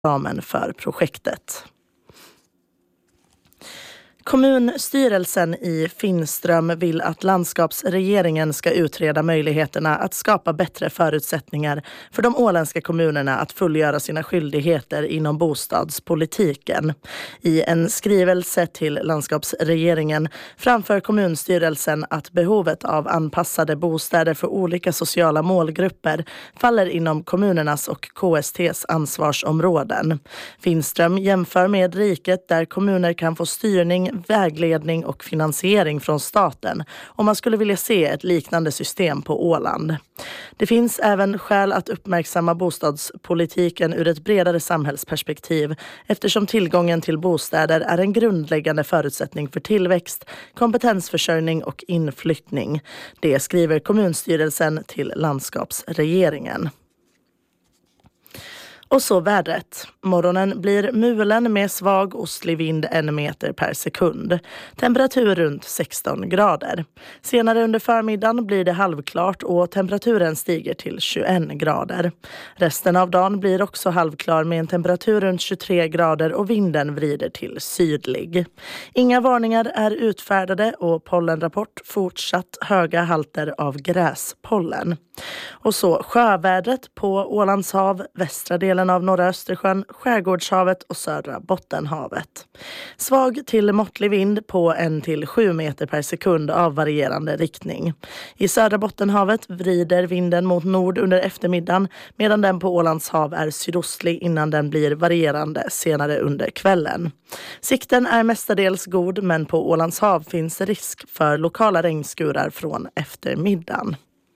ramen för projektet. Kommunstyrelsen i Finström vill att landskapsregeringen ska utreda möjligheterna att skapa bättre förutsättningar för de åländska kommunerna att fullgöra sina skyldigheter inom bostadspolitiken. I en skrivelse till landskapsregeringen framför kommunstyrelsen att behovet av anpassade bostäder för olika sociala målgrupper faller inom kommunernas och KST:s ansvarsområden. Finström jämför med riket där kommuner kan få styrning, vägledning och finansiering från staten om man skulle vilja se ett liknande system på Åland. Det finns även skäl att uppmärksamma bostadspolitiken ur ett bredare samhällsperspektiv eftersom tillgången till bostäder är en grundläggande förutsättning för tillväxt, kompetensförsörjning och inflyttning. Det skriver kommunstyrelsen till landskapsregeringen. Och så vädret. Morgonen blir mulen med svag ostlig vind 1 meter per sekund. Temperatur runt 16 grader. Senare under förmiddagen blir det halvklart och temperaturen stiger till 21 grader. Resten av dagen blir också halvklar med en temperatur runt 23 grader och vinden vrider till sydlig. Inga varningar är utfärdade och pollenrapport fortsatt höga halter av gräspollen. Och så sjövädret på Ålands hav, västra delen av norra Östersjön, skärgårdshavet och södra Bottenhavet. Svag till måttlig vind på 1 till 7 meter per sekund av varierande riktning. I södra Bottenhavet vrider vinden mot nord under eftermiddagen medan den på Ålands hav är sydostlig innan den blir varierande senare under kvällen. Sikten är mestadels god men på Ålands hav finns risk för lokala regnskurar från eftermiddagen.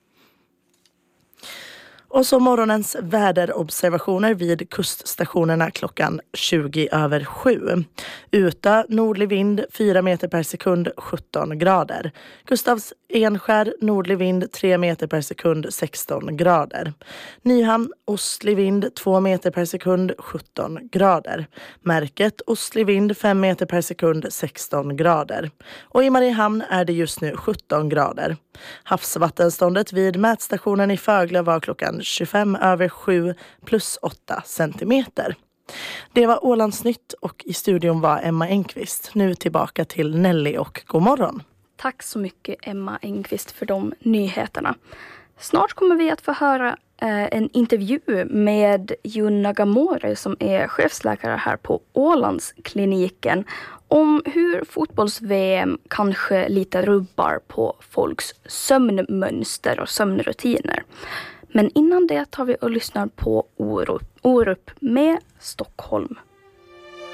Och så morgonens väderobservationer vid kuststationerna klockan 7:20. Uta nordlig vind 4 meter per sekund 17 grader. Gustavs Enskär nordlig vind 3 meter per sekund 16 grader. Nyhamn ostlig vind 2 meter per sekund 17 grader. Märket ostlig vind 5 meter per sekund 16 grader. Och i Mariehamn är det just nu 17 grader. Havsvattenståndet vid mätstationen i Fögle var klockan 7:25 plus 8 centimeter. Det var Ålandsnytt och i studion var Emma Engqvist. Nu tillbaka till Nelly och god morgon. Tack så mycket Emma Engqvist för de nyheterna. Snart kommer vi att få höra en intervju med Junna Gamore som är chefsläkare här på Ålandskliniken om hur fotbolls-VM kanske lite rubbar på folks sömnmönster och sömnrutiner. Men innan det tar vi och lyssnar på Orup med Stockholm.